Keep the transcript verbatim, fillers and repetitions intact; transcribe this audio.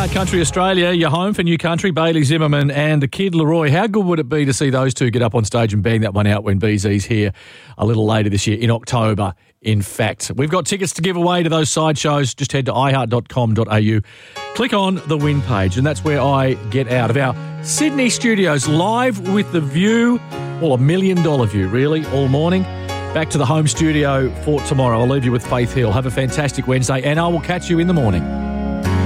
iHeart Country Australia, your home for New Country, Bailey Zimmerman and the Kid Leroy. How good would it be to see those two get up on stage and bang that one out when B Z's here a little later this year, in October, in fact. We've got tickets to give away to those side shows. Just head to i heart dot com dot a u. Click on the win page, and that's where I get out of our Sydney studios, live with the view, well, a million dollar view, really, all morning. Back to the home studio for tomorrow. I'll leave you with Faith Hill. Have a fantastic Wednesday, and I will catch you in the morning.